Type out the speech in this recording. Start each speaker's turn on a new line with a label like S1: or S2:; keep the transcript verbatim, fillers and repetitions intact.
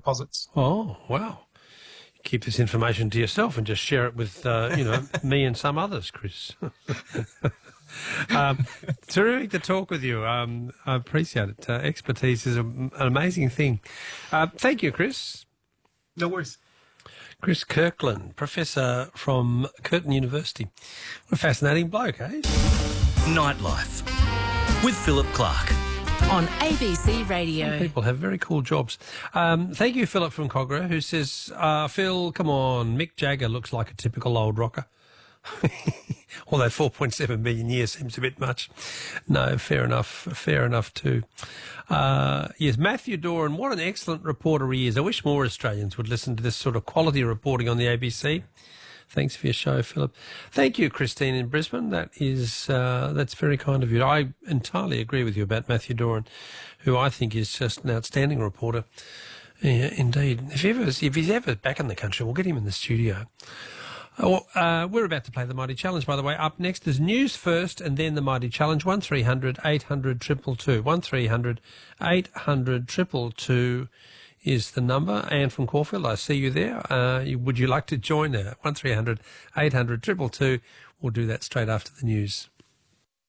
S1: deposits.
S2: Oh, wow. Keep this information to yourself and just share it with, uh, you know, me and some others, Chris. um, terrific to talk with you. Um, I appreciate it. Uh, expertise is a, an amazing thing. Uh, thank you, Chris.
S1: No worries.
S2: Chris Kirkland, professor from Curtin University. What a fascinating bloke, eh?
S3: Nightlife with Philip Clark.
S4: On A B C Radio.
S2: Some people have very cool jobs. Um, thank you, Philip from Cogra, who says, uh, Phil, come on, Mick Jagger looks like a typical old rocker. Although four point seven million years seems a bit much. No, fair enough, fair enough too. Uh, yes, Matthew Doran, what an excellent reporter he is. I wish more Australians would listen to this sort of quality reporting on the A B C. Thanks for your show, Philip. Thank you, Christine in Brisbane. That is, uh, that's very kind of you. I entirely agree with you about Matthew Doran, who I think is just an outstanding reporter. Yeah, indeed. If, ever, if he's ever back in the country, we'll get him in the studio. Oh, uh, we're about to play the Mighty Challenge, by the way. Up next is news first and then the Mighty Challenge. one three hundred eight hundred two two two. one three hundred eight hundred two two two is the number. Anne from Caulfield, I see you there. Uh, would you like to join her? one three hundred eight hundred two two two. We'll do that straight after the news.